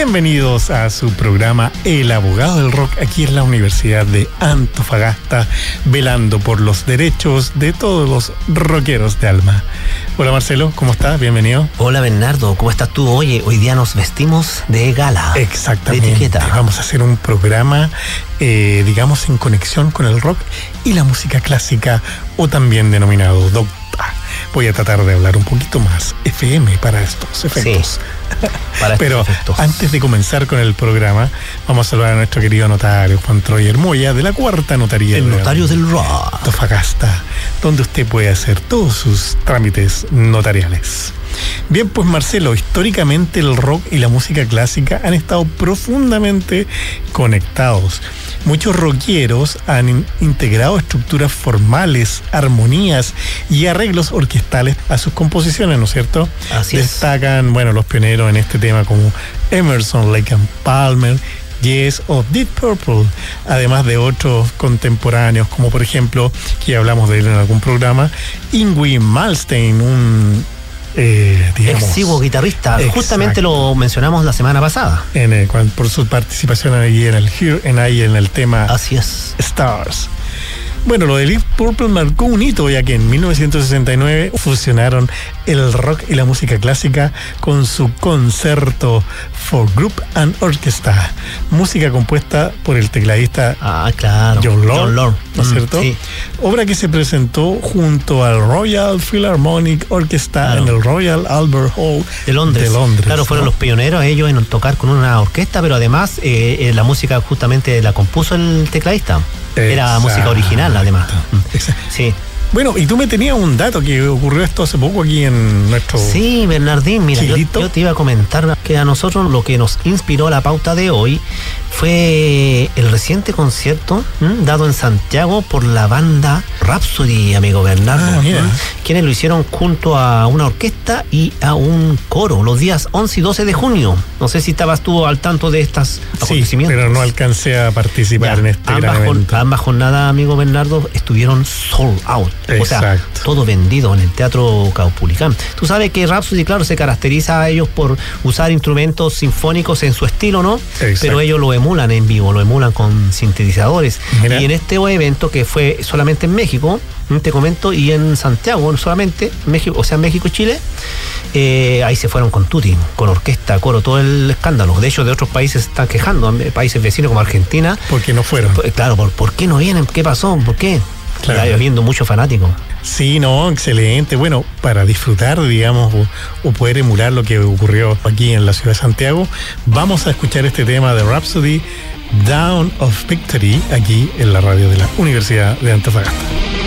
Bienvenidos a su programa El Abogado del Rock, aquí en la Universidad de Antofagasta, velando por los derechos de todos los rockeros de alma. Hola Marcelo, ¿cómo estás? Bienvenido. Hola Bernardo, ¿cómo estás tú? Oye, hoy día nos vestimos de gala. Exactamente. De etiqueta. Vamos a hacer un programa, digamos, en conexión con el rock y la música clásica, o también denominado Docta. Voy a tratar de hablar un poquito más FM para estos efectos. Sí, para Pero estos efectos. Antes de comenzar con el programa, vamos a saludar a nuestro querido notario Juan Troyer Moya, de la Cuarta Notaría. El notario del rock. Antofagasta, donde usted puede hacer todos sus trámites notariales. Bien, pues Marcelo, históricamente el rock y la música clásica han estado profundamente conectados. Muchos rockeros han integrado estructuras formales, armonías y arreglos orquestales a sus composiciones, ¿no es cierto? Así es. Destacan, bueno, los pioneros en este tema como Emerson, Lake and Palmer, Yes o Deep Purple, además de otros contemporáneos, como por ejemplo, que ya hablamos de él en algún programa, Yngwie Malmsteen, un exiguo guitarrista. Exacto. Justamente lo mencionamos la semana pasada. Por su participación ahí en el tema Así es. Stars. Bueno, lo de Deep Purple marcó un hito, ya que en 1969 fusionaron el rock y la música clásica con su concierto for Group and Orchestra, música compuesta por el tecladista claro. John Lord, ¿no es cierto? Sí. Obra que se presentó junto al Royal Philharmonic Orchestra en el Royal Albert Hall de Londres. Claro, fueron ¿no? los pioneros ellos en tocar con una orquesta, pero además la música justamente la compuso el tecladista. Era música original, además. Sí. Bueno, y tú me tenías un dato que ocurrió esto hace poco aquí en nuestro... Sí, Bernardín, mira, Chilito. yo te iba a comentar que a nosotros lo que nos inspiró la pauta de hoy fue el reciente concierto dado en Santiago por la banda Rhapsody, amigo Bernardo, quienes lo hicieron junto a una orquesta y a un coro los días 11 y 12 de junio. No sé si estabas tú al tanto de estos acontecimientos. Pero no alcancé a participar en este gran evento. Ambas jornadas, amigo Bernardo, estuvieron sold out. Exacto. O sea, todo vendido en el Teatro Caupolicán. Tú sabes que Rhapsody, claro, se caracteriza a ellos por usar instrumentos sinfónicos en su estilo, ¿no? Exacto. Pero ellos lo emulan en vivo, lo emulan con sintetizadores. Mira. Y en este evento que fue solamente en México, te comento, y en Santiago solamente, México, o sea, México y Chile, ahí se fueron con tutti, con orquesta, coro, todo el escándalo. De hecho, de otros países se están quejando, países vecinos como Argentina. ¿Por qué no fueron? Claro, ¿por qué no vienen? ¿Qué pasó? ¿Por qué? Claro. Hay habiendo muchos fanáticos. Sí, no, excelente. Bueno, para disfrutar, digamos, o poder emular lo que ocurrió aquí en la ciudad de Santiago, vamos a escuchar este tema de Rhapsody, Dawn of Victory, aquí en la radio de la Universidad de Antofagasta.